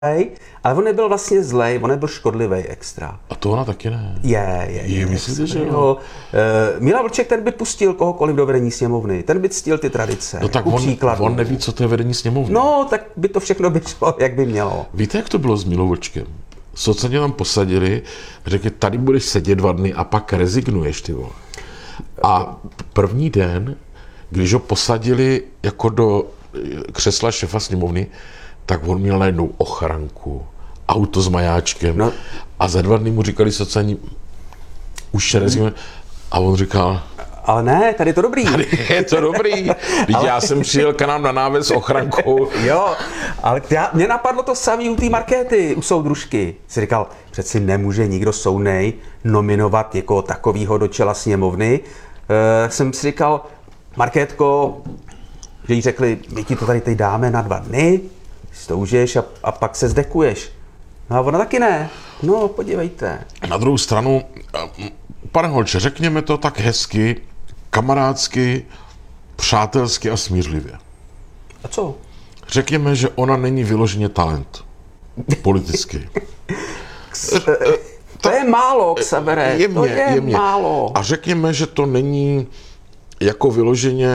ale on nebyl vlastně zlej, on nebyl škodlivý extra. A to ona taky ne. Je. Myslíte, že jo? Milan Vlček, ten by pustil kohokoliv do vedení sněmovny, ten by ctil ty tradice. No tak on neví, co to je vedení sněmovny. No, tak by to všechno běželo, jak by mělo. Víte, jak to bylo s Milou Vlčkem? Socani tam posadili, řekli, tady budeš sedět 2 dny a pak rezignuješ, ty vole. A první den, když ho posadili jako do křesla šefa sněmovny, tak on měl najednou ochranku, auto s majáčkem. No. A za 2 dny mu říkali socani, už rezignuje. A on říkal, ale ne, tady je to dobrý. Tady je to dobrý. Ale... Já jsem přijel k nám na náves s ochrankou. Jo, ale mě napadlo to samý u té Markéty, u soudružky. Jsi říkal, přeci nemůže nikdo soudnej nominovat někoho takového do čela sněmovny. Jsem si říkal, Markétko, že jí řekli, my ti to tady teď dáme na 2 dny, si to užiješ a pak se zdekuješ. No a ona taky ne. No, podívejte. Na druhou stranu, pane Holče, řekněme to tak hezky, kamarádsky, přátelsky a smířlivě. A co? Řekněme, že ona není vyloženě talent. Politicky. To je málo, Xavere. To je málo. A řekněme, že to není jako vyloženě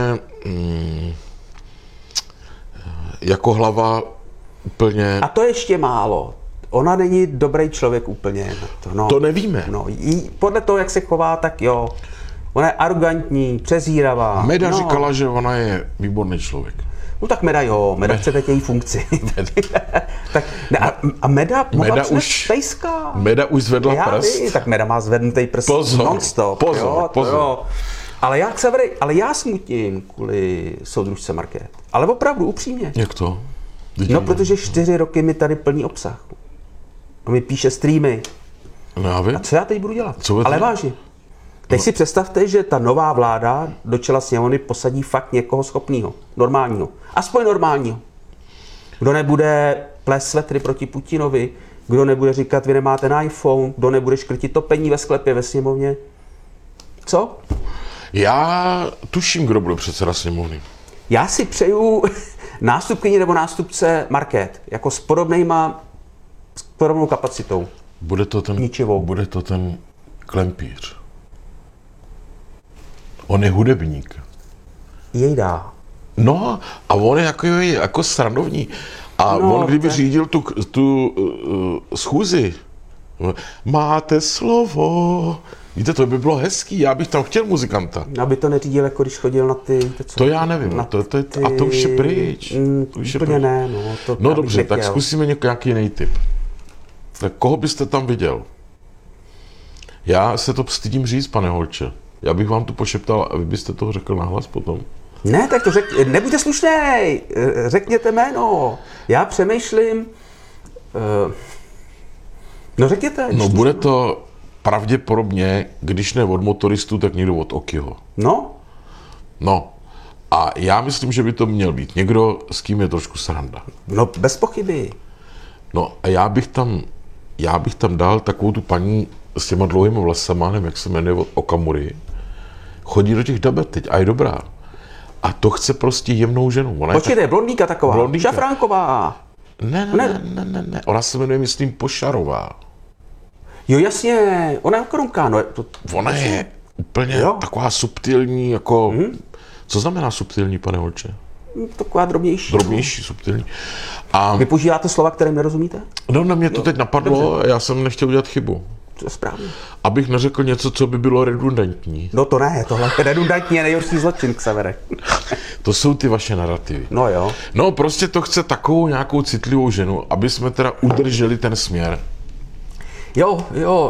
jako hlava úplně... A to ještě málo. Ona není dobrý člověk úplně. To nevíme. No, podle toho, jak se chová, tak jo. Ona je arrogantní, přezíravá. Meda říkala, že ona je výborný člověk. No tak Meda jo, Meda chce teď její funkci. Tak, ne, a Meda mohla přinést pejska. Meda už zvedla prst. Tak Meda má zvednutý prst non-stop. Pozor. Ale já smutím kvůli soudružce Markét. Ale opravdu, upřímně. Jak to? No, protože 4 roky mi tady plní obsah. On mi píše streamy. No, já vím. A co já teď budu dělat? Ale vážně. Teď si představte, že ta nová vláda do čela sněmovny posadí fakt někoho schopného, normálního. Aspoň normálního. Kdo nebude plést svetry proti Putinovi, kdo nebude říkat, vy nemáte na iPhone, kdo nebude škrtit topení ve sklepě ve sněmovně. Co? Já tuším, kdo bude předseda sněmovny. Já si přeju nástupkyni nebo nástupce Markét, jako s podobnou kapacitou. Bude to ten Klempíř. On je hudebník. Jejda. No a on je jako srandovní. A no, on kdyby řídil tu schůzi, máte slovo. Víte, to by bylo hezký, já bych tam chtěl muzikanta. Aby to neřídil, jako když chodil na ty... To já nevím, a to už je pryč. Úplně ne, no. No dobře, tak zkusíme nějaký jiný typ. Tak koho byste tam viděl? Já se to stydím říct, pane Holče. Já bych vám to pošeptal a vy byste toho řekl nahlas potom. Ne, tak to nebuďte slušnej, řekněte jméno. Já přemýšlím... No řekněte. No bude to pravděpodobně, když ne od motoristů, tak někdo od Okiho. No. A já myslím, že by to měl být někdo, s kým je trošku sranda. No bez pochyby. No a já bych tam dal takovou tu paní s těma dlouhými vlasama, nevím, jak se jmenuje, od Okamury. Chodí do těch dabet teď a je dobrá. A to chce prostě jemnou ženu. Počkejte, blondýka taková. Šafránková. Ne. Ona se jmenuje, myslím, Pošarová. Jo, jasně, ona je korunka. No, ona je úplně taková subtilní, jako... Co znamená subtilní, pane Holče? Taková drobnější. Drobnější, subtilní. A... Vy používáte slova, kterým nerozumíte? No, na mě to teď napadlo, já jsem nechtěl udělat chybu. To je správně. Abych neřekl něco, co by bylo redundantní. No to ne, tohle redundantní je nejhorší zločin, Xavere. To jsou ty vaše narrativy. No jo. No prostě to chce takovou nějakou citlivou ženu, aby jsme teda udrželi ten směr. Jo.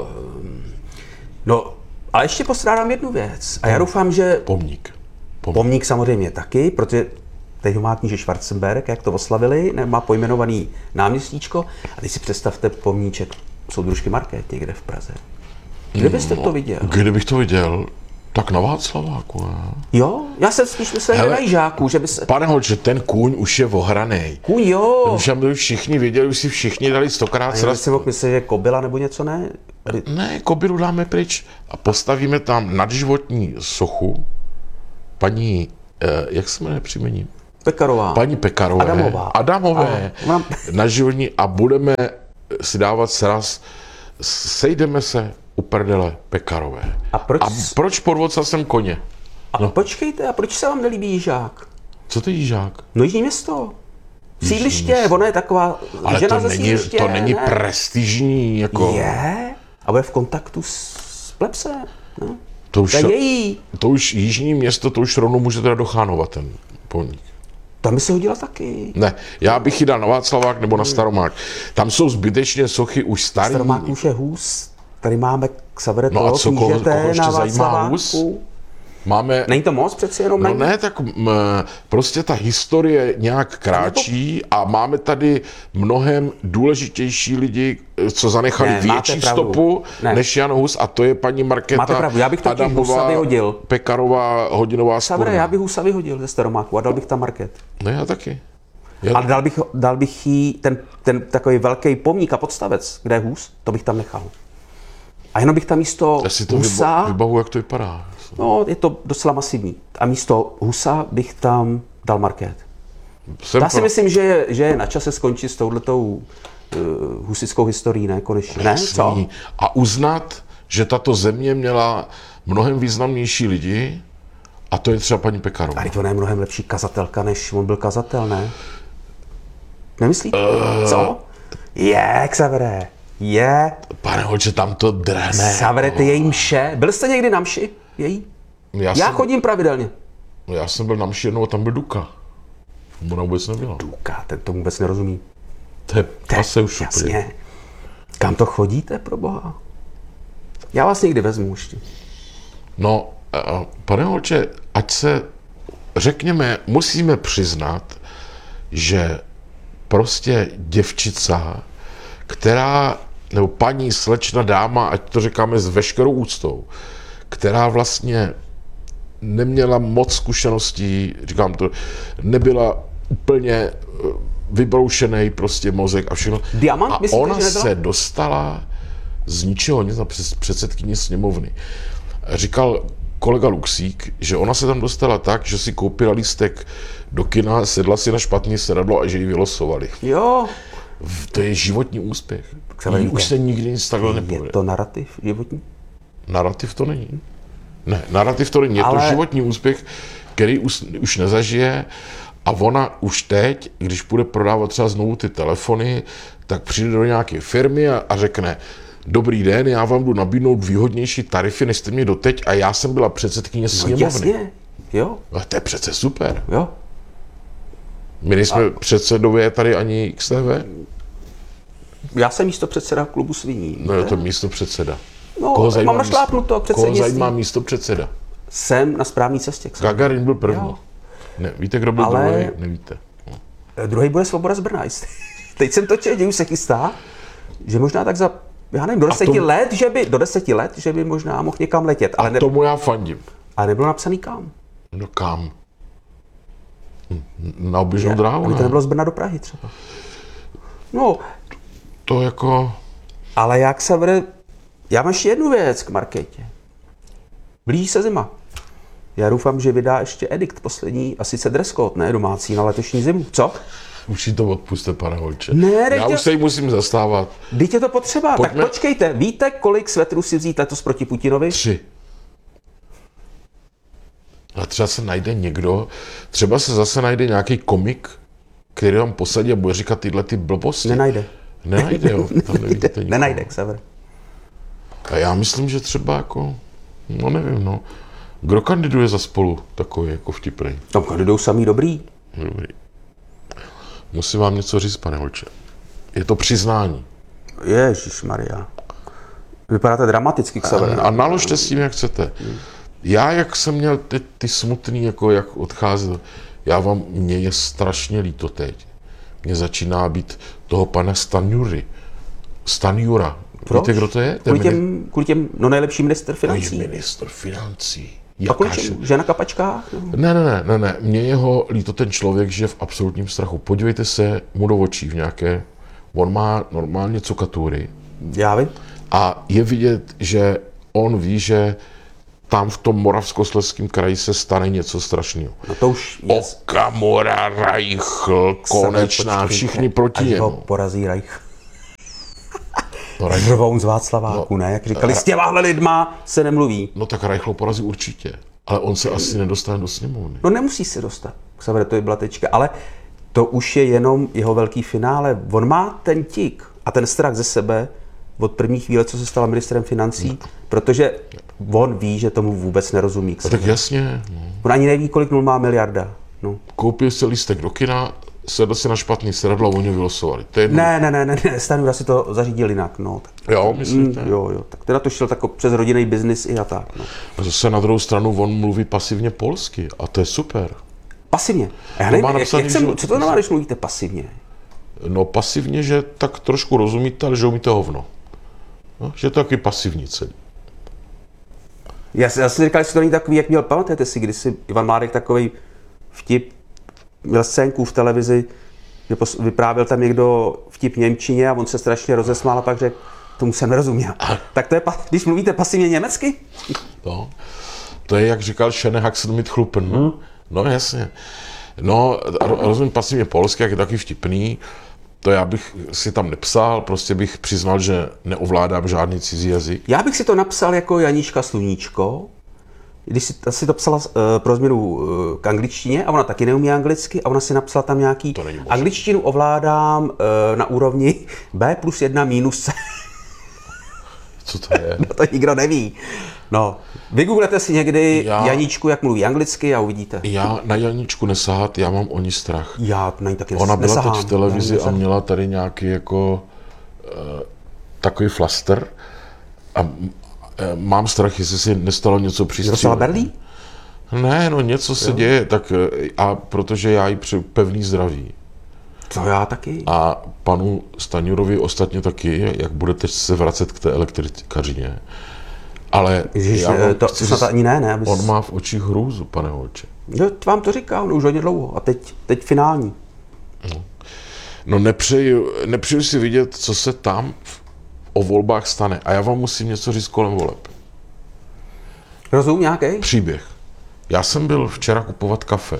No, ale ještě postrádám jednu věc. A já doufám, že... Pomník samozřejmě taky, protože teď ho má kníže Schwarzenberg, jak to oslavili, má pojmenovaný náměstíčko. A teď si představte pomníček soudružky Markét někde v Praze. Kde byste to viděl? Kdybych to viděl, tak na Václaváku, ne? Jo, já jsem spíš myslel na Jižáku, že by se... Pane Holče, ten kůň už je ohranej. Kůň, jo. Už by všichni viděli, už si všichni dali 100krát sraz. Já si mohl myslet, že kobyla nebo něco, ne? Ne, kobylu dáme pryč a postavíme tam nadživotní sochu paní, jak se jmenuje příjmení? Pekarová. paní Pekarové, Adamové na Životní a budeme si dávat sraz, sejdeme se u prdele Pekarové. A proč podvocal jsem koně? No počkejte, a proč se vám nelíbí Jižák? Co to je Jižák? No Jižní město. Sídliště, ona je taková Ale žena ze sídliště. to není prestižní, jako... Je, a bude v kontaktu s plebsem. No. To už, To je její. to už Jižní město, to už rovnou může teda dochánovat ten pomník. Tam by se hodila taky. Ne, já bych ji dal na Václavák nebo na Staromák. Tam jsou zbytečně sochy už starý. Staromák už je hůz. Tady máme Xavere No a co, koho ještě na zajímá hůz? Václaváku. Máme... Není to moc přeci jenom? No ne, tak prostě ta historie nějak kráčí a máme tady mnohem důležitější lidi, co zanechali Ne, máte větší pravdu. stopu Ne. než Jan Hus a to je paní Máte Markéta pravdu, já bych totiž Husa Adamová, vyhodil. Pekarová, Hodinová Xavere, Spurna. já bych Husa vyhodil ze Staromáku a dal bych tam market. No já taky. Ale dal bych jí ten takový velký pomník a podstavec, kde je hůz, to bych tam nechal. A jenom bych tam místo Já si to Husa, vybavu, jak to vypadá. no je to docela masivní, a místo Husa bych tam dal market. Já si myslím, že je na čase skončit s touhletou husitskou historií, ne? Konečně. Ne? Co? A uznat, že tato země měla mnohem významnější lidi a to je třeba paní Pekarová. Ale to je mnohem lepší kazatelka, než on byl kazatel, ne? Nemyslíte? Co? Je, Xavere. Je. Pane Holče, tam to drhne. Xavere, ty její mše. Byl jste někdy na mši? Její? Já chodím pravidelně. Já jsem byl na mši jednou a tam byl Duka. Ona vůbec nebyla. Duka, ten to vůbec nerozumí. To jease už úplně. Jasně. Kam to chodíte, pro boha? Já vás někdy vezmu ještě. No, pane Holče, ať se, řekněme, musíme přiznat, že prostě děvčica, která, nebo paní, slečna, dáma, ať to říkáme s veškerou úctou, která vlastně neměla moc zkušeností, říkám to, nebyla úplně vybroušený prostě mozek a všechno. Diamant, a myslíte, ona že nebyla? se dostala z ničeho nic na předsedkyni sněmovny. Říkal kolega Luxík, že ona se tam dostala tak, že si koupila lístek do kina, sedla si na špatný sedadlo a že ji vylosovali. Jo. To je životní úspěch. se Jí už se nikdy nic takhle Je nepovede. to narrativ životní? Narrativ to není. Ne, narrativ to není. Je to životní úspěch, který už nezažije a ona už teď, když bude prodávat třeba znovu ty telefony, tak přijde do nějaké firmy a řekne: dobrý den, já vám jdu nabídnout výhodnější tarify, než jste mě doteď a já jsem byla předsedkyně sněmovny. Jasně, jo. A to je přece super. Jo. My nejsme předsedové tady ani XTV. Já jsem místo předseda klubu sviní. No je to místo předseda. No, mám našlápnuto Koho předsednictví. zajímá místo předseda? Jsem na správný cestě. Gagarin byl první. Jo. Ne, víte, kdo byl druhý? Nevíte. Druhý bude Svoboda z Brna. Teď jsem to četl, že už se chystá, že možná tak za, já nevím, do 10 let, že by možná mohl někam letět. Ale Tomu já fandím. Ale nebylo napsaný kam. No kam? Na oběžnou dráhu, Aby to ne? nebylo z Brna do Prahy třeba. No, To jako... ale jak se vede... Já mám ještě jednu věc k Markétě. Blíží se zima. Já doufám, že vydá ještě edikt poslední, a sice dress code, ne domácí, na letošní zimu. Co? Už si to odpuste, pane Holče. Ne, já už se jí musím zastávat. Vždyť je to potřeba. Pojďme. Tak počkejte, víte, kolik svetrů si vzít letos proti Putinovi? 3. A třeba se najde někdo, třeba se zase najde nějaký komik, který vám posadí a bude říkat tyhle ty blbosti. Nenajde. Nenajde, jo. Tam nevidíte nikoho. Nenajde, Xaver. A já myslím, že třeba jako, no nevím, no. Kdo kandiduje za Spolu takový jako vtipnej? Tam kandidují samý dobrý. Dobrý. Musím vám něco říct, pane Holče. Je to přiznání. Ježišmarja. Vypadáte dramaticky, Xaver. A naložte s tím, jak chcete. Já, jak jsem měl ty smutný, jako jak odcházel, mně je strašně líto teď. Mně začíná být toho pana Stanjura. Proč? Víte, kdo to je? Kvůli těm nejlepší ministr financí. Ministr financí. A kvůli čemu? Že na kapačkách? Ne. Mně jeho líto ten člověk, že je v absolutním strachu. Podívejte se mu do očí v nějaké... On má normálně cukatury. Já vím. A je vidět, že on ví, že tam v tom Moravskoslezském kraji se stane něco strašného. No to už je... Okamura, Reichl, Konečná, všichni proti němu. němu. Až ho porazí Reich. Řvou z Václaváku, ne? Jak říkali, s těmahle lidma se nemluví. No tak Reichl porazí určitě, ale on se asi nedostane do sněmovny. No nemusí se dostat, Xaver, to byla tečka, ale to už je jenom jeho velký finále. On má ten tik a ten strach ze sebe od první chvíle, co se stala ministrem financí, protože on ví, že tomu vůbec nerozumí. No tak jasně. No. On ani neví, kolik nul má miliarda. No. Koupil si lístek do kina, sedl si na špatný sedadlo a oni vylosovali. Ne, Stanjura si to zařídil jinak. No. Jo, myslíte? Jo. Tak teda to šel tak přes rodinný biznis i a tak. No. A zase na druhou stranu on mluví pasivně polsky a to je super. Pasivně. A já nevím, co to znamená, když mluvíte pasivně? No pasivně, že tak trošku rozumíte, ale že umíte hovno. No, že to je taky pasivní celý. Já jsem říkal, že to není takový, jak měl, pamatujete si, když si Ivan Mládek takovej vtip, měl scénku v televizi, že vyprávěl tam někdo vtip v němčině a on se strašně rozesmál a pak řekl, tomu jsem nerozuměl. Tak to je, když mluvíte pasivně německy? No, to je, jak říkal Schöne Haxen mit Chlupen. No jasně. No, rozumím pasivně polsky, jak je taky vtipný. To já bych si tam nepsal, prostě bych přiznal, že neovládám žádný cizí jazyk. Já bych si to napsal jako Janíčka Sluníčko, když si to psala pro změnu k angličtině a ona taky neumí anglicky a ona si napsala tam nějaký angličtinu ovládám na úrovni B+1 C. Co to je? No to nikdo neví. No, vygooglete si někdy Janíčku, jak mluví anglicky a uvidíte. Já na Janíčku nesahat, já mám o ní strach. Já na ní taky Ona byla teď v televizi a měla tady nějaký jako takový flaster a mám strach, jestli si nestalo něco přístřelného. Dostala berlí? Ne, no něco se děje, tak a protože já jí přeju pevný zdraví. To já taky. A panu Stanjurovi ostatně taky, jak budete se vracet k té elektrikařině. Ale Ježiš, to snad ani ne, abys... On má v očích hrůzu, pane Holče. Jo, vám to říká, on už hodně dlouho a teď finální. No nepřeju si vidět, co se tam o volbách stane. A já vám musím něco říct kolem voleb. Rozum nějaký? Příběh. Já jsem byl včera kupovat kafe.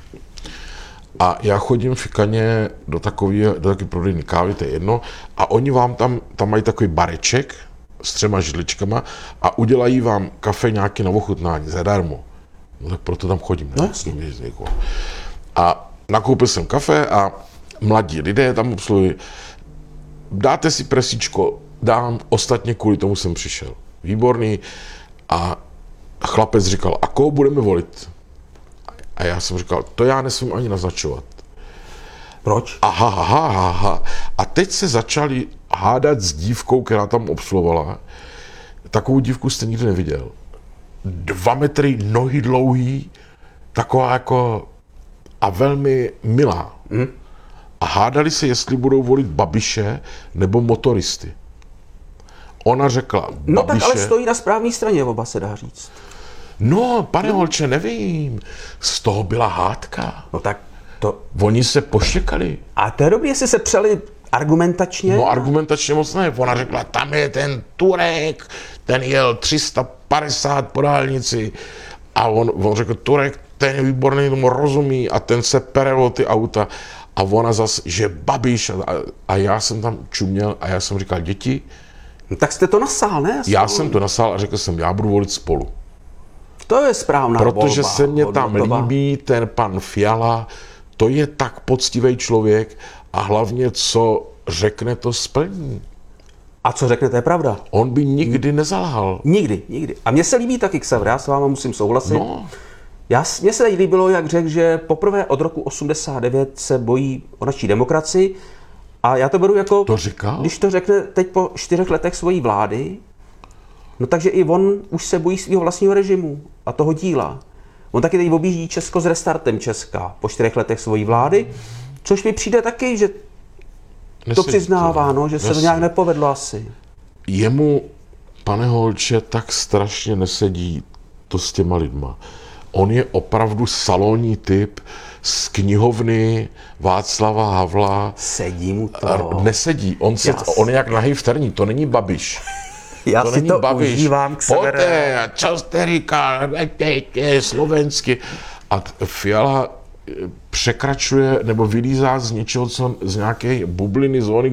A já chodím fikaně do takové prodejny kávy, to je jedno. A oni vám tam mají takový bareček s 3 židličkama a udělají vám kafe nějaký na ochutnání zadarmo. No tak proto tam chodím. No jasně. A nakoupil jsem kafe a mladí lidé tam obsluhují. Dáte si presíčko, dám, ostatně kvůli tomu jsem přišel. Výborný. A chlapec říkal, a koho budeme volit? A já jsem říkal, to já nesmím ani naznačovat. Proč? Aha. A teď se začali hádat s dívkou, která tam obsluhovala. Takovou dívku jste nikdy neviděl. 2 metry, nohy dlouhý, taková jako a velmi milá. A hádali se, jestli budou volit Babiše nebo motoristy. Ona řekla Babiše. No tak ale stojí na správné straně, oba se dá říct. No, pane Holče, nevím. Z toho byla hádka. No tak to... Oni se poštěkali. A té době, jestli se přeli argumentačně? No argumentačně moc ne. Ona řekla, tam je ten Turek, ten jel 350 po dálnici. A on řekl, Turek, ten je výborný, tomu rozumí a ten se pere o ty auta. A ona zas, že Babiš. A já jsem tam čuměl a já jsem říkal, děti. No, tak jste to nasál, ne? Já jsem to nasál a řekl jsem, já budu volit Spolu. To je správná Protože volba, se mně tam hodnotová. líbí ten pan Fiala, to je tak poctivý člověk a hlavně, co řekne, to splní. A co řekne, to je pravda. On by nikdy nezalhal. Nikdy. A mně se líbí taky Xaver, já s váma musím souhlasit. No. Mně se líbilo, jak řekl, že poprvé od roku 89 se bojí o naší demokracii. A já to beru jako, To říkal? když to řekne teď po 4 letech svojí vlády, no takže i on už se bojí svého vlastního režimu a toho díla. On taky teď objíždí Česko s restartem Česka po 4 letech svojí vlády, což mi přijde taky, že to přiznává, no, že se to nějak nepovedlo asi. Jemu, pane Holče, tak strašně nesedí to s těma lidma. On je opravdu salonní typ z knihovny Václava Havla. Sedí mu to. Nesedí. On je jak nahej v terní, to není Babiš. Já si není to Babiš. užívám, Xavere. Poté, čo jste říkal, slovensky. A Fiala překračuje nebo vylízá z něčeho, co z nějaké bubliny zóny,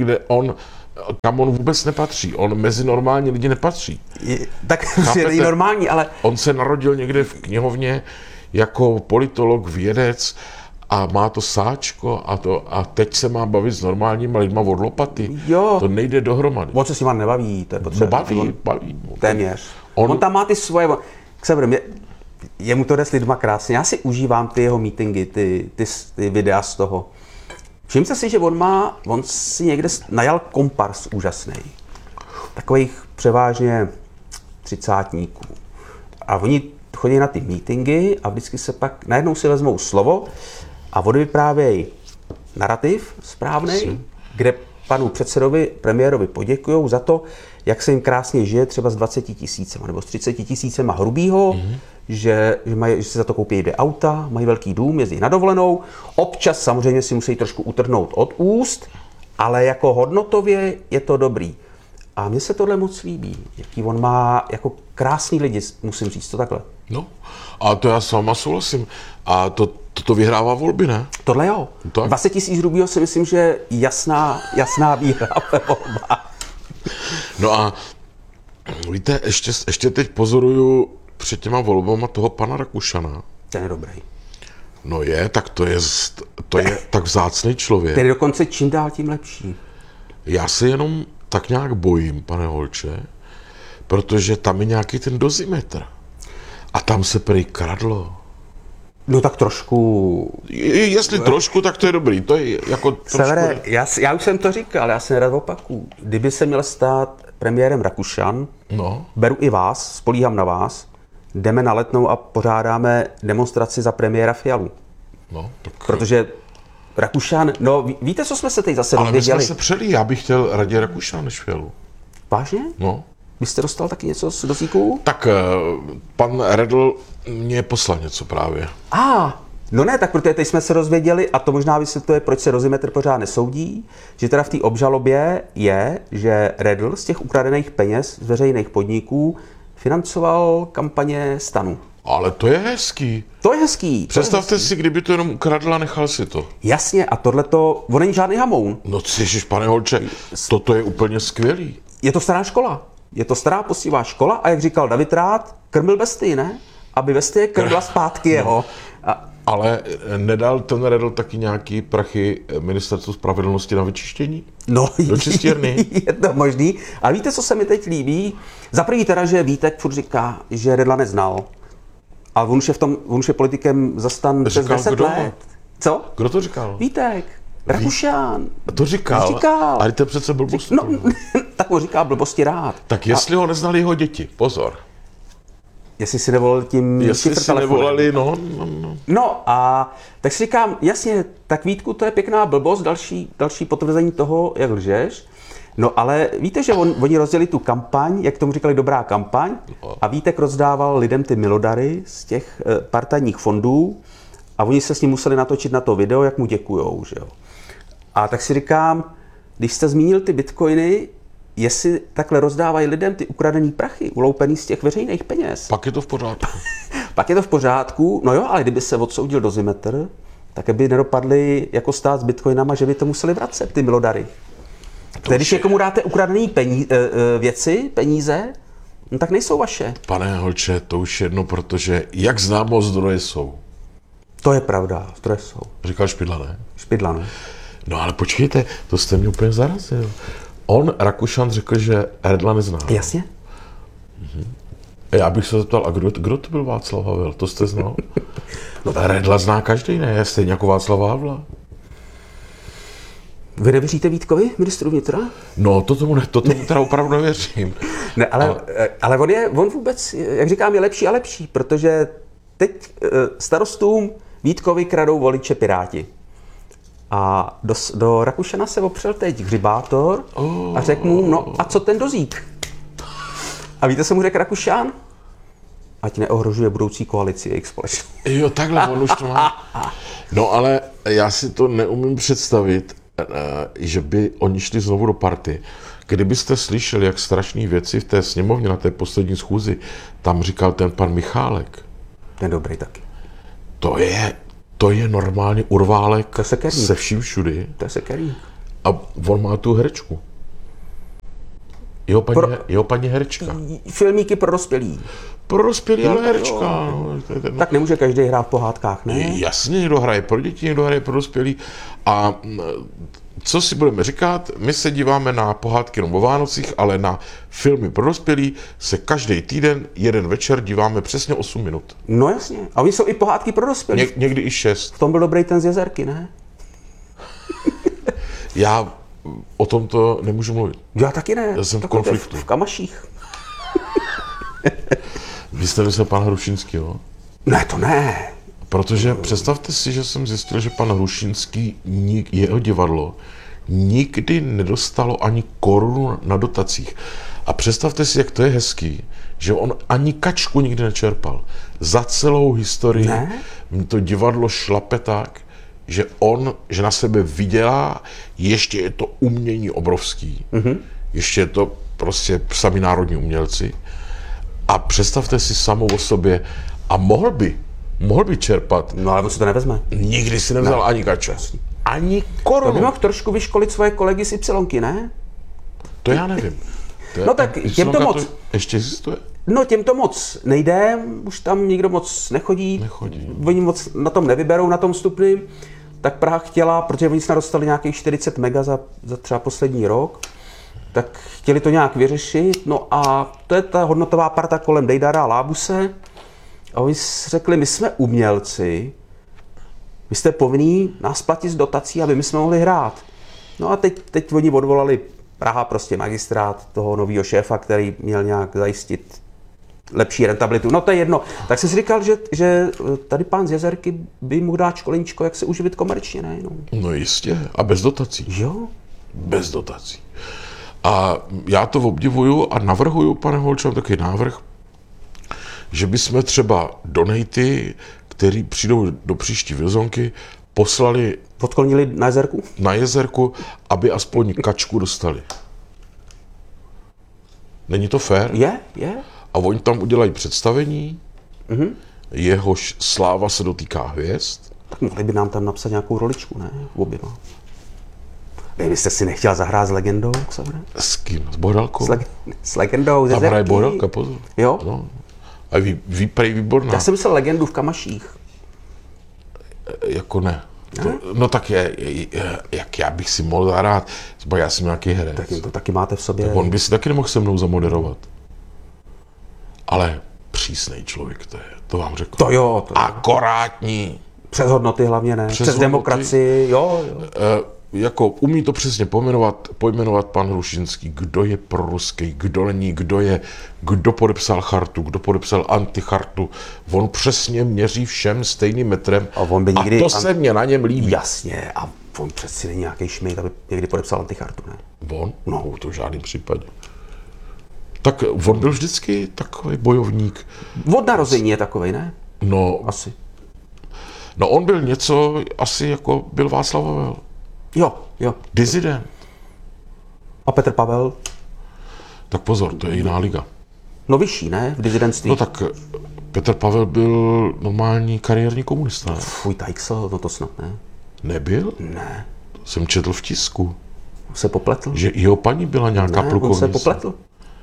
kam on vůbec nepatří. On mezi normální lidi nepatří. Tak je není normální, ale... On se narodil někde v knihovně jako politolog, vědec a má to sáčko a teď se má bavit s normálníma lidma od lopaty. Jo. To nejde dohromady. On se s nima nebaví, to je potřeba. Baví. Téměř. On tam má ty svoje... Xaver, jemu to jde s lidma krásně. Já si užívám ty jeho meetingy, ty videa z toho. Všimte si, že on si někde najal kompars úžasný. Takových převážně třicátníků. A oni chodí na ty meetingy a vždycky se pak najednou si vezmou slovo a odvyprávějí narrativ správnej, kde panu předsedovi, premiérovi poděkujou za to, jak se jim krásně žije třeba s 20 000 nebo s 30 000 hrubýho, že si za to koupí 2 auta, mají velký dům, jezdí na dovolenou. Občas samozřejmě si musí trošku utrhnout od úst, ale jako hodnotově je to dobrý. A mně se tohle moc líbí, jaký on má jako krásný lidi, musím říct to takhle. No, a to já s váma souhlasím. A to vyhrává volby, ne? Tohle jo. Tak. 20 000 hrubýho si myslím, že jasná výhra ve volbách. No a víte, ještě teď pozoruju před těma volbama toho pana Rakušana. Ten je dobrý. No tak to je tak vzácný člověk. Ten je dokonce čím dál tím lepší. Já se jenom tak nějak bojím, pane Holče, protože tam je nějaký ten dozimetr. A tam se prý kradlo. No tak trošku... Jestli trošku, tak to je dobrý. To je jako trošku... Severe, já už jsem to říkal, já se nerad opakuju. Kdyby se měl stát premiérem Rakušan, beru i vás, spolíhám na vás, jdeme na Letnou a pořádáme demonstraci za premiéra Fialu. No, protože Rakušan, víte, co jsme se teď zase dozvěděli? Ale my jsme se přeli, já bych chtěl raději Rakušana než Fialu. Vážně? No. Vy jste dostal taky něco z dozíků? Tak pan Redl mě poslal něco právě. No ne, tak protože teď jsme se dozvěděli, a to možná vysvětluje, proč se Dozimetr pořád nesoudí, že teda v té obžalobě je, že Redl z těch ukradených peněz z veřejných podniků financoval kampaně STANu. Ale to je hezký. To je hezký. Představte si, kdyby to jenom ukradl a nechal si to. Jasně, a tohleto, on není žádný hamoun. No ježiš, pane Holče, toto je úplně skvělý. Je to stará škola. Je to stará poctivá škola a jak říkal David Rád, krmil besty, ne? Aby bestie krmila zpátky jeho. Ale nedal ten Redl taky nějaký prachy Ministerstvu spravedlnosti na vyčištění? No, do čistírny? Je to možný. Ale víte, co se mi teď líbí? Za první teda, že Vítek furt říká, že Redla neznal. Ale on už je politikem zastan přes 10 let. Co? Kdo to říkal? Vítek. Rakušan. To říkal. Ale to je přece blbost. No, tak mu říká blbosti rád. Tak jestli ho neznali jeho děti, pozor. Jestli si nevolali tím Jestli si nevolali, no. No a tak si říkám, jasně, tak Vítku, to je pěkná blbost, další potvrzení toho, jak lžeš. No ale víte, že oni rozdělili tu kampaň, jak tomu říkali, dobrá kampaň, a Vítek rozdával lidem ty milodary z těch partajních fondů a oni se s ním museli natočit na to video, jak mu děkujou, že jo. A tak si říkám, když jste zmínil ty bitcoiny, jestli takhle rozdávají lidem ty ukradený prachy, uloupený z těch veřejných peněz. Pak je to v pořádku. Pak je to v pořádku, no jo, ale kdyby se odsoudil Dozimetr, tak by nedopadli jako stát s bitcoinama, že by to museli vracet, ty milodary. Tedy když někomu dáte ukradený peníze, no tak nejsou vaše. Pane Holče, to už jedno, protože jak známo, zdroje jsou. To je pravda, zdroje jsou. Říkal Špidla, ne? Špidla, ne? No ale počkejte, to jste mě úplně zarazil. On, Rakušan, řekl, že Redla nezná. Jasně. Já bych se zeptal, a kdo to byl Václav Havel? To jste znal? No, Redla zná každý, ne? Stejně jako Václav Havla. Vy nevěříte Vítkovi, ministru vnitra? No, to tomu teda opravdu nevěřím. Ne, ale on vůbec, jak říkám, je lepší a lepší, protože teď starostům Vítkovi kradou voliče Piráti. A do Rakušana se opřel teď hřibátor a řekl mu, no a co ten Dozík? A víte, co mu řekl Rakušan? Ať neohrožuje budoucí koalici jejich společnost. Jo, takhle, on už to má. No ale já si to neumím představit, že by oni šli znovu do party, kdybyste slyšeli, jak strašné věci v té sněmovně na té poslední schůzi, tam říkal ten pan Michálek. Ten dobrý taky. To je normálně urválek To je sekerník. se vším všudy. To je sekerník. A on má tu herečku. Jeho paní herečka. Filmíky pro dospělí. Pro dospělý, ale tak herečka. jo. No, to je ten- Tak nemůže každý hrát v pohádkách, ne? Jasně, někdo hraje pro děti, někdo hraje pro dospělí. A co si budeme říkat, my se díváme na pohádky jenom o Vánocích, ale na filmy pro dospělí se každý týden, jeden večer díváme přesně 8 minut. No jasně. A oni jsou i pohádky pro dospělí. Někdy i 6. V tom byl dobrý ten z Jezerky, ne? Já o tomto nemůžu mluvit. Já taky ne. Já jsem v Takový to je konfliktu. V Kamaších. Vy jste myslel pana Hrušínského? Ne, to ne. Protože představte si, že jsem zjistil, že pan Hrušínský, jeho divadlo, nikdy nedostalo ani korunu na dotacích. A představte si, jak to je hezký, že on ani kačku nikdy nečerpal. Za celou historii Ne? to divadlo šlape tak, že na sebe vydělá, ještě je to umění obrovský, ještě je to prostě sami národní umělci. A představte si samou o sobě, a mohl by čerpat. No ale on se to nevezme. Nikdy si nevzal ani kačku. Ani To by korunu. mohl trošku vyškolit svoje kolegy z Ypsilonky, ne? To já nevím. No tak těmto moc. Ještě existuje? No těmto moc nejde, už tam nikdo moc nechodí. Oni moc na tom nevyberou, na tom vstupným. Tak Praha chtěla, protože oni snad dostali nějakých 40 mega za třeba poslední rok, tak chtěli to nějak vyřešit. No a to je ta hodnotová parta kolem Dejdara a Lábuse. A oni řekli, my jsme umělci, vy jste povinní nás platit z dotací, aby my jsme mohli hrát. No a teď oni odvolali Praha, prostě magistrát toho nového šéfa, který měl nějak zajistit lepší rentabilitu. No to je jedno. Tak jsem si říkal, že tady pán z Jezerky by mu dát školeníčko, jak se uživit komerčně, ne? No. No jistě. A bez dotací. Jo? Bez dotací. A já to obdivuju a navrhuju, pane Holčo, takový návrh, že bychom třeba donaty, který přijdou do příští Vilzonky, poslali Odklonili na Jezerku? na Jezerku, aby aspoň kačku dostali. Není to fér? Je? A oni tam udělají představení, jehož sláva se dotýká hvězd. Tak mohli by nám tam napsat nějakou roličku, ne? Oběma. Vy jste si nechtěl zahrát s legendou, Xavre? S kým? S Bohdalkou? S legendou z Tam hraje Jezerky. Bohdalka, pozor. Jo? No. A prej výborná. Já jsem myslel legendu v Kamaších. Jako ne. No tak jak já bych si mohl zahrát, třeba já jsem nějaký herec. Tak to taky máte v sobě. On by si taky nemohl se mnou zamoderovat. Ale přísnej člověk to vám řekl. To jo. Akorátní. Přes hodnoty hlavně ne. Přes hodnoty. demokracii, jo. Jako umí to přesně pojmenovat pan Hrušínský, kdo je proruský, kdo není, kdo podepsal chartu, kdo podepsal antichartu. On přesně měří všem stejným metrem A on by nikdy- a to se mě na něm líbí. Jasně, a on přeci není nějaký šmejt, aby někdy podepsal antichartu, ne? On? No, to v žádném případě. Tak on byl vždycky takový bojovník. Od narození je takovej, ne? No, Asi. no on byl něco, asi jako byl Václav Havel. Jo. Disident. A Petr Pavel? Tak pozor, to je jiná liga. No vyšší, ne? V dizidentství. No tak Petr Pavel byl normální kariérní komunista. Ne? Fuj, Tajksel, no to snad ne. Nebyl? Ne. Jsem četl v tisku, Se popletl? že jeho paní byla nějaká Ne, on plukovnice. se popletl.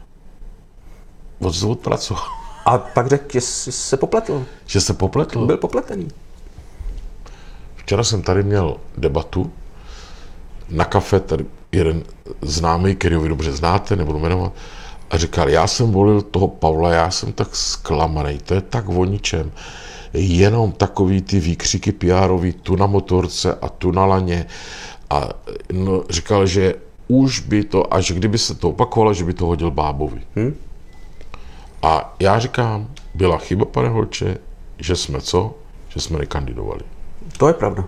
On se odpracoval. A pak řekl, že se popletl. Že se popletl. Byl popletený. Včera jsem tady měl debatu na kafe, tady jeden známý, který vy dobře znáte, nebudu jmenovat, a říkal, já jsem volil toho Pavla, já jsem tak zklamaný, to je tak o ničem. Jenom takový ty výkřiky PR-ový, tu na motorce a tu na laně. A no, říkal, že už by to, až kdyby se to opakovalo, že by to hodil Bábovi. A já říkám, byla chyba, pane Holče, že jsme co? Že jsme nekandidovali. To je pravda.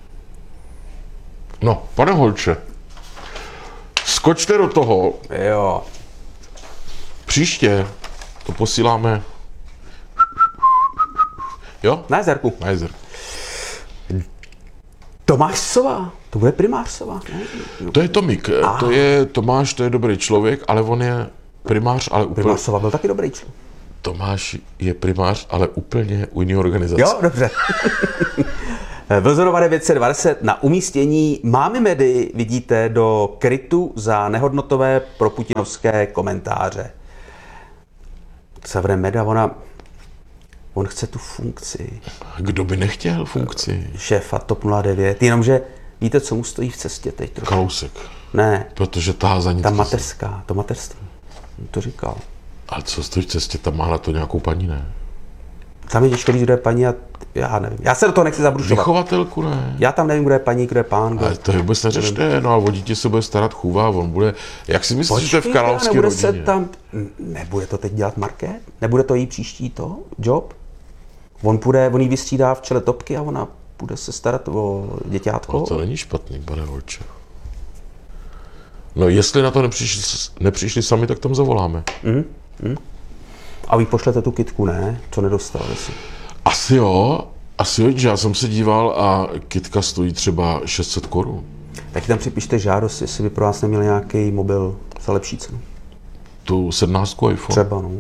No, pane Holče, skočte do toho. Jo. Příště to posíláme. Jo? Na Jezerku. Na Jezer. Tomáš Sova, to bude primář Sova, ne? To je Tomík, to je Tomáš, to je dobrý člověk, ale on je primář, ale úplně... Primář Sova byl taky dobrý člověk. Tomáš je primář, ale úplně u jiné organizace. Jo, dobře. Vlzonova 920 na umístění Mámy Medy vidíte do krytu za nehodnotové proputinovské komentáře. Xaver Meda, on chce tu funkci. Kdo by nechtěl funkci? Šéfa TOP 09, jenomže víte, co mu stojí v cestě teď? Kalousek. Ne, Protože tahá za nic. ta mateřská, to mateřství. On to říkal. Ale co stojí v cestě, tam má na to nějakou paní, ne? Tam je těžko říct, kdo je paní a já nevím. Já se do toho nechci zabrušovat. Vychovatelku, ne? Já tam nevím, kdo je paní, kdo je pán. Ale to vůbec neřešte, no a o dítě se bude starat chůva, on bude, jak si myslíš, že to je v královské rodině? Se tam, nebude to teď dělat Market? Nebude to jí příští job? On jí vystřídá v čele topky a ona bude se starat o děťátko? No to není špatný, pane Holče. No jestli na to nepřišli sami, tak tam zavoláme. A vy pošlete tu kytku, ne? Co nedostali si? Asi jo, že já jsem se díval a kytka stojí třeba 600 korun. Tak tam připište žádost, jestli by pro vás neměl nějaký mobil za lepší cenu. Tu 17 iPhone. Třeba, no.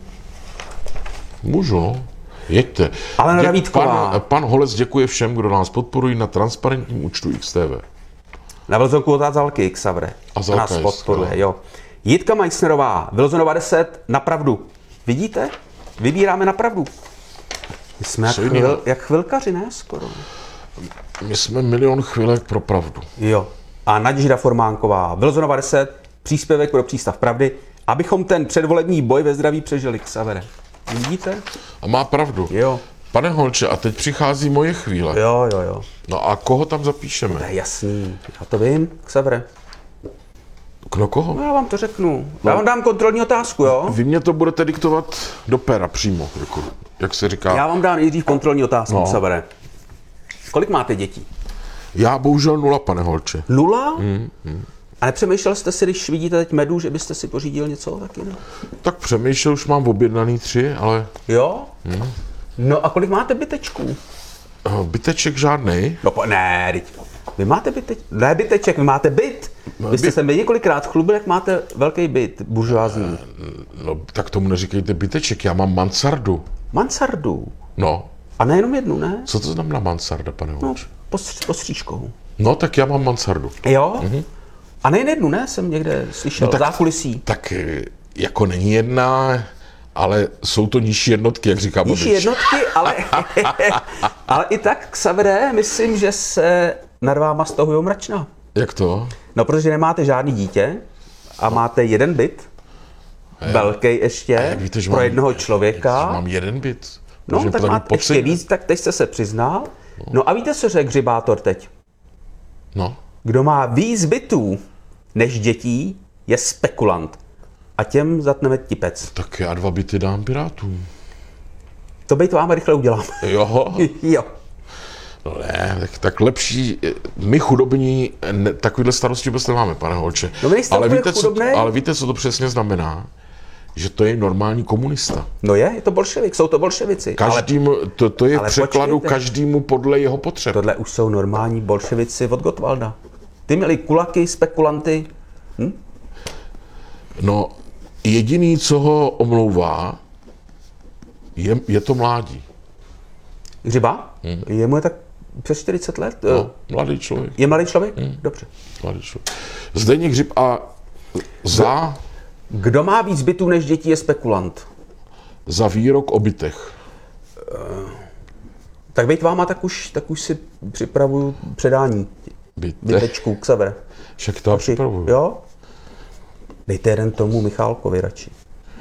Můžu, no. Jeďte. Ale Navítková. Pan Holec děkuje všem, kdo nás podporují na transparentním účtu XTV. Na Vlzonku otázalky Xavre. A Zalka nás podporuje, jo. Jitka Meissnerová, Vlzonova 10, na pravdu. Vidíte? Vybíráme na pravdu. My jsme jak chvilkaři, ne? Skoro. My jsme milion chvilek pro pravdu. Jo. A Naděžda Formánková, Vlzonova 10, příspěvek pro přístav pravdy, abychom ten předvolební boj ve zdraví přežili, Xavere. Vidíte? A má pravdu. Jo. Pane Holče, a teď přichází moje chvíle. Jo. No a koho tam zapíšeme? To je jasný. Já to vím, Xavere. No koho? No, já vám to řeknu. Já vám dám kontrolní otázku, jo? Vy mě to budete diktovat do pera přímo, jako, jak se říká. Já vám dám nejdřív kontrolní otázku, Xavere. Kolik máte dětí? Já bohužel 0, pane Holče. 0? A nepřemýšlel jste si, když vidíte teď Medu, že byste si pořídil něco taky, ne? Tak přemýšlel, už mám objednaný 3, ale... Jo? No a kolik máte bytečků? Byteček žádnej. No ne, vy máte ne byteček, vy máte byt. Vy jste se mi několikrát chlubil, jak máte velký byt, buržoázní. No tak tomu neříkejte byteček, já mám mansardu. Mansardu? No. A nejenom jednu, ne? Co to znamená mansarda, pane Holče? No, pod střížkou. No tak já mám mansardu. Jo? A nejen jednu, ne? Jsem někde slyšel, no, tak, zákulisí. Tak jako není jedna, ale jsou to nižší jednotky, jak říká Babiš. Nižší jednotky, ale i tak, Xavere, myslím, že se nad váma stahujou mračna. Jak to? No, protože nemáte žádný dítě a máte jeden byt, velký ještě, víte, pro jednoho člověka. Mám jeden byt. No, tak máte ještě víc, tak teď jste se přiznal. No a víte, co řekl Hřibátor teď? No. Kdo má víc bytů než dětí, je spekulant. A těm zatneme tipec. Tak já 2 byty dám Pirátům. To byt vám rychle udělám. Jo. Jo. No ne, tak lepší, my chudobní, takovýhle starosti vůbec nemáme, pane Holče. No ale víte, co to přesně znamená? Že to je normální komunista. No je to bolševik, jsou to bolševici. To je v překladu každému podle jeho potřeb. Tohle už jsou normální bolševici od Gottwalda. Ty měli kulaky, spekulanty. No, jediný, co ho omlouvá, je to mládí. Hřiba? Jemu je tak přes 40 let? No, mladý člověk. Je mladý člověk? Dobře. Mladý člověk. Zdeněk Hřib a Kdo má víc bytů než dětí, je spekulant. Za výrok o bytech. Tak bejt váma, tak už si připravuju předání bytečků k Xavere. Však to připravuju. Jo? Dejte jeden tomu Michálkovi radši.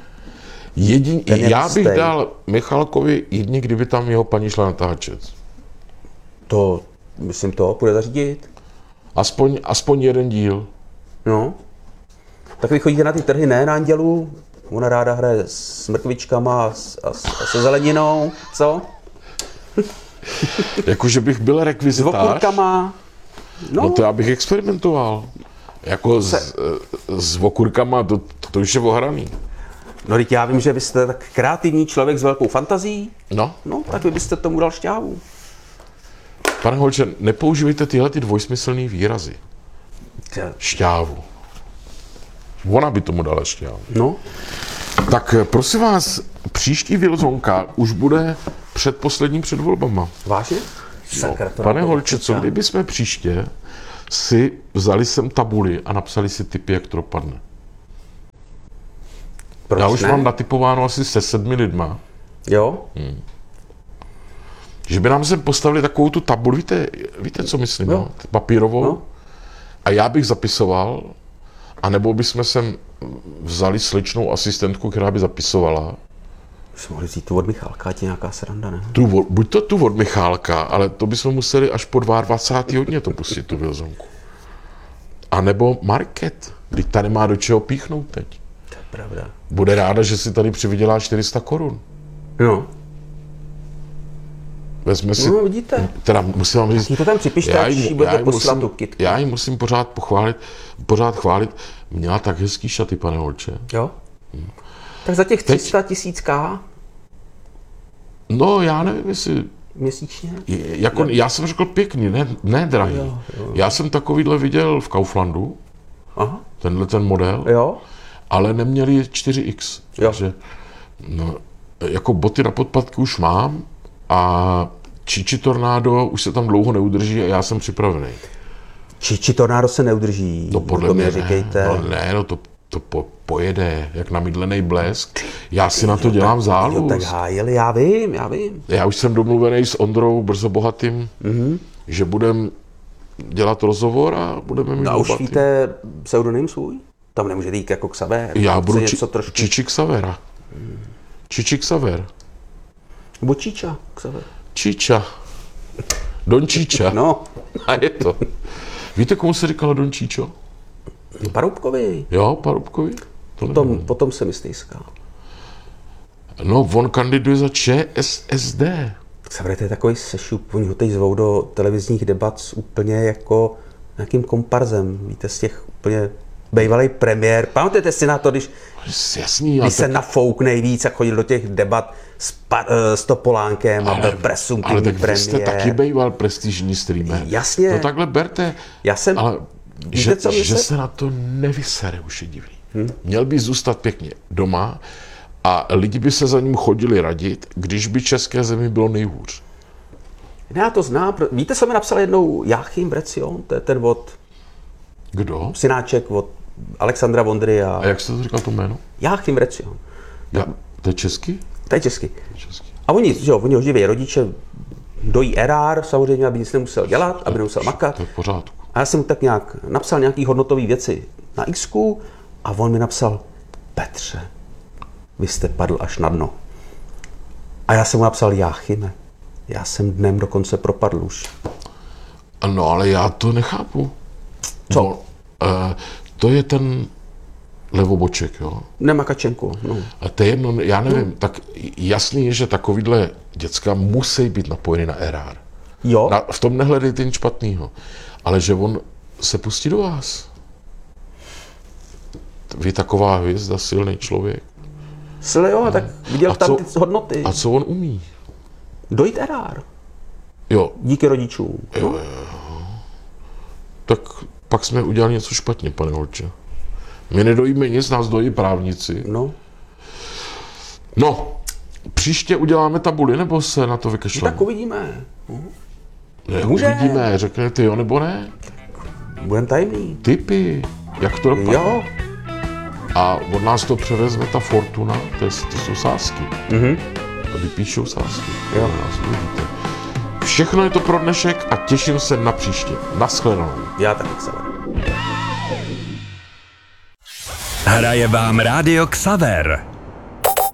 Já bych dal Michalkovi jedině, kdyby tam jeho paní šla natáčet. To, myslím, to půjde zařídit. Aspoň jeden díl. No. Tak vy chodíte na ty trhy, ne, na Andělu? Ona ráda hraje s mrkvičkama a se zeleninou, co? Jakože bych byl rekvizitář. S okurkama. No to já bych experimentoval. Jako s okurkama, to už je ohraný. No teď já vím, že vy jste tak kreativní člověk s velkou fantazí. No. No, tak vy byste tomu dal šťávu. Pane Holče, nepoužívejte tyhle ty dvojsmyslný výrazy. Šťávu. Ona by tomu dala šťávu. No. Tak prosím vás, příští Wilsonka už bude předposlední před volbama. Vážně? No, pane Holče, co kdyby jsme příště si vzali sem tabuli a napsali si tipy, jak to dopadne? Proč Já už ne? mám natypováno asi se 7 lidma. Jo? Že by nám sem postavili takovou tu tabuli, víte co myslím, Jo. no? Papírovou? No. A já bych zapisoval, anebo bychom sem vzali sličnou asistentku, která by zapisovala. Jsme mohli vzít tu od Michálka, ať je nějaká sranda, ne? Buď to tu od Michálka, ale to bychom museli až po 22. hodně to pustit, tu Wilsonku. A nebo Market, když tady má do čeho píchnout teď. To je pravda. Bude ráda, že si tady přivydělá 400 korun. No. Vezme si, No, vidíte. teda musím vám říct, Jí to tam připište, až jí budete posílat tu kytku. já ji musím pořád chválit. Měla tak hezký šaty, pane Holče. Jo? Tak za těch 300 000 No, já nevím, jestli... měsíčně? Jako, já jsem řekl pěkný, ne drahý. Jo. Já jsem takovýhle viděl v Kauflandu, Aha. tenhle ten model, Jo? ale neměli 4X. Jo. Takže, no, jako boty na podpatky už mám a Čiči Tornado už se tam dlouho neudrží a já jsem připravený. Či Tornado se neudrží, No podle to mě mi říkejte. to pojede, jak namydlený blesk. Já si na to dělám záluz. Tak hájili, já vím. Já už jsem domluvený s Ondrou Brzo Bohatým, že budeme dělat rozhovor a budeme mít A už bohatý. víte pseudonym svůj? Tam nemůžete jít jako Xaver. Já budu něco trošku... Čiči Xavera. Čiči Xaver. Nebo Číča Xaver. Číča. Don Číča. No, A je to. Víte, komu se říkalo Don Číčo? Paroubkovi. Jo, Parubkovi? Potom se mi stýská. No, on kandiduje za ČSSD. Xaver, to je takový sešup, oni ho teď zvou do televizních debat s úplně jako nějakým komparzem. Víte, z těch úplně bývalý premiér. Pamatujete si na to, když Jasný, se nafouk nejvíc a chodil do těch debat s Topolánkem a byl ale presumptivní tak vy jste premiér. taky býval prestižní streamer. Jasně. No takhle berte. Já jsem- Ale Víte, co že myslím? se na to nevysere, už je divný. Měl by zůstat pěkně doma a lidi by se za ním chodili radit, když by české zemi bylo nejhůř. Já to znám. Víte, co mi napsal jednou Jáchym Brecion? To je ten od Kdo? synáček od Alexandra Vondry A jak jste to říkal to jméno? Jáchym Brecion. To je český? To je česky. Český. A oni ho živí rodiče, dojí erár, samozřejmě, aby nic nemusel dělat, aby nemusel makat. To je v pořádku. A já jsem mu tak nějak napsal nějaký hodnotové věci na Xku a on mi napsal: Petře, vy jste padl až na dno. A já jsem mu napsal: Jáchyme, já jsem dnem dokonce propadl už. No, ale já to nechápu. Co? No, to je ten levoboček, jo? Nemakačenku, no. A to je jedno, já nevím, tak jasný je, že takovýhle děcka musí být napojeny na erár. Jo, V tom nehledejte nic špatného. Ale že on se pustí do vás. Vy taková hvězda, silný člověk. jo, tak viděl A tam co- ty hodnoty. A co on umí? Dojít erár. Jo, Díky rodičům. No. tak pak jsme udělali něco špatně, pane Holče. My nedojíme nic, nás dojí právníci. No. No, příště uděláme tabuli, nebo se na to vykašleme? Tak uvidíme. Ne, může. uvidíme, řeknete jo nebo ne? Budem tajemný. Typy, jak to dopadne. Jo. A od nás to převezme ta Fortuna, to jsou sázky. Tady píšou sázky. Jo. Od nás uvidíte. Všechno je to pro dnešek a těším se na příště. Naschledanou. Já taky Xaver. Hraje vám Rádio Xaver.